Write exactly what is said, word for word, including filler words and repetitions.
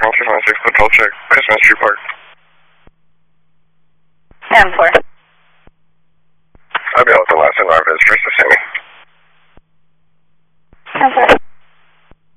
two five six, Patrol check, Christmas Tree Park. ten four. I'll be out with the last of our visitors to Sammy.